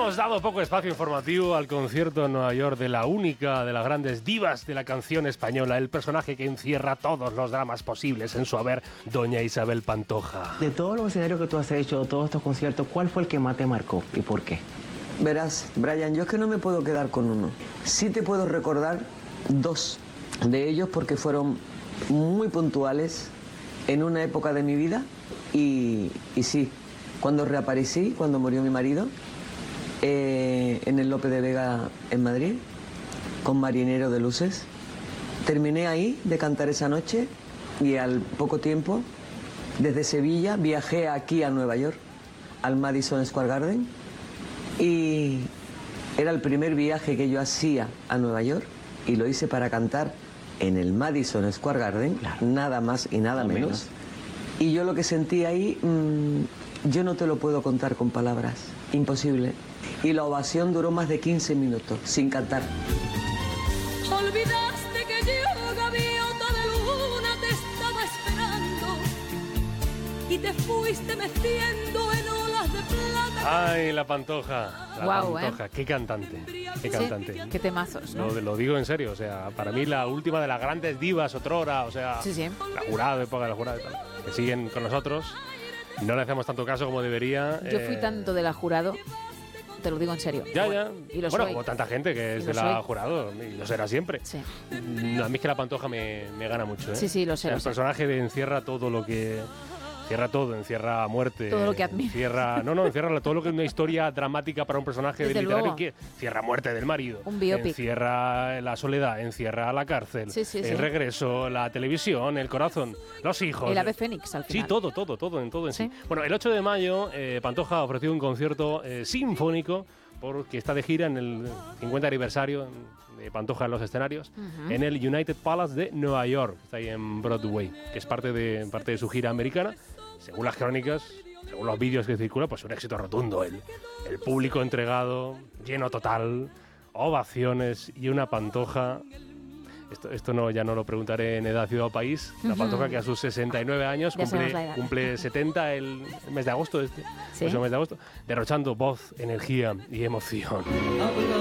hemos dado poco espacio informativo al concierto en Nueva York de la única de las grandes divas de la canción española, el personaje que encierra todos los dramas posibles en su haber, doña Isabel Pantoja. De todos los escenarios que tú has hecho, todos estos conciertos, ¿cuál fue el que más te marcó y por qué? Verás, Brian, yo es que no me puedo quedar con uno. Sí te puedo recordar dos de ellos porque fueron muy puntuales en una época de mi vida y sí, cuando reaparecí, cuando murió mi marido, en el Lope de Vega en Madrid, con Marinero de Luces. Terminé ahí de cantar esa noche y al poco tiempo, desde Sevilla, viajé aquí a Nueva York, al Madison Square Garden, y era el primer viaje que yo hacía a Nueva York y lo hice para cantar en el Madison Square Garden, nada más y nada menos. Y yo lo que sentí ahí, yo no te lo puedo contar con palabras, imposible. Y la ovación duró más de 15 minutos, sin cantar. Olvidaste que yo, gaviota de luna, te estaba esperando y te fuiste metiendo en olas de plata. Ay, la Pantoja, Pantoja, qué cantante, qué cantante. Sí, qué temazos, ¿no? Lo digo en serio, o sea, para mí la última de las grandes divas otrora, o sea, sí. La Jurado, época de La Jurado y tal, que siguen con nosotros. No le hacemos tanto caso como debería. Yo fui tanto de La Jurado, te lo digo en serio. Ya. Y lo bueno, soy. como tanta gente que es de La Jurado, y lo será siempre. Sí. A mí es que la Pantoja me gana mucho, ¿eh? Sí, lo sé. El personaje encierra todo lo que... Encierra todo, encierra muerte. Todo lo que admiro. Encierra todo lo que es una historia dramática para un personaje Desde de literario. luego. Que encierra muerte del marido. Un biopic. Encierra la soledad, encierra la cárcel. El regreso, la televisión, el corazón, los hijos. El ave fénix al final. Sí, todo en sí. Bueno, el 8 de mayo Pantoja ha ofrecido un concierto sinfónico porque está de gira en el 50 aniversario de Pantoja en los escenarios, en el United Palace de Nueva York, está ahí en Broadway, que es parte de su gira americana. Según las crónicas, según los vídeos que circulan, pues un éxito rotundo. El público entregado, lleno total, ovaciones y una Pantoja. Esto no, ya no lo preguntaré en Edad Ciudad o País. La Pantoja que a sus 69 años cumple 70 el mes de agosto, el mes de agosto, derrochando voz, energía y emoción.